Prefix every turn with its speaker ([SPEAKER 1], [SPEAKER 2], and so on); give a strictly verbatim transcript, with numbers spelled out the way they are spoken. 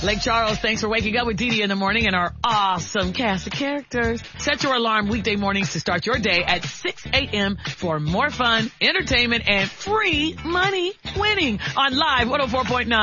[SPEAKER 1] Lake Charles, thanks for waking up with Dee Dee in the morning and our awesome cast of characters. Set your alarm weekday mornings to start your day at six a.m. for more fun, entertainment, and free money winning on Live one oh four point nine.